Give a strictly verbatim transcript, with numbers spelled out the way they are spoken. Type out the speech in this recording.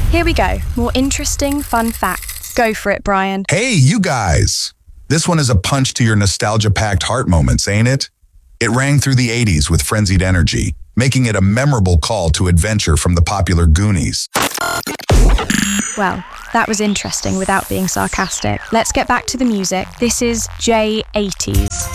Here we go. More interesting, fun facts. Go for it, Brian. Hey, you guys! This one is a punch to your nostalgia-packed heart moments, ain't it? It rang through the eighties with frenzied energy, making it a memorable call to adventure from the popular Goonies. Well, that was interesting without being sarcastic. Let's get back to the music. This is J eighties.